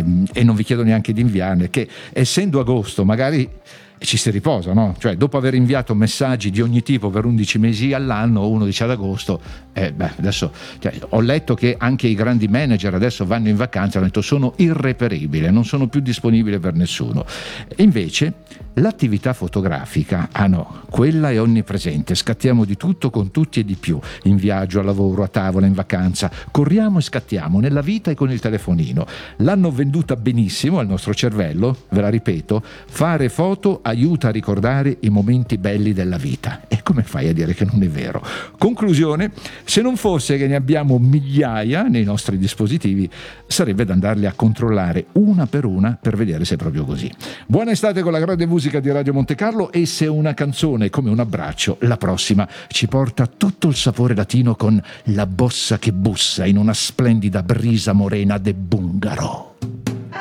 e non vi chiedo neanche di inviarne, che essendo agosto magari ci si riposa, no? Cioè, dopo aver inviato messaggi di ogni tipo per 11 mesi all'anno, uno dice ad agosto, adesso ho letto che anche i grandi manager adesso vanno in vacanza, hanno detto sono irreperibile, non sono più disponibile per nessuno. E invece l'attività fotografica, no, quella è onnipresente, scattiamo di tutto con tutti e di più, in viaggio, a lavoro, a tavola, in vacanza, corriamo e scattiamo nella vita e con il telefonino. L'hanno venduta benissimo al nostro cervello, ve la ripeto, fare foto aiuta a ricordare i momenti belli della vita. E come fai a dire che non è vero? Conclusione, se non fosse che ne abbiamo migliaia nei nostri dispositivi, sarebbe da andarli a controllare una per vedere se è proprio così. Buona estate con la grande musica di Radio Monte Carlo, e se una canzone è come un abbraccio, la prossima ci porta tutto il sapore latino con La bossa che bussa in una splendida brisa morena de bungaro.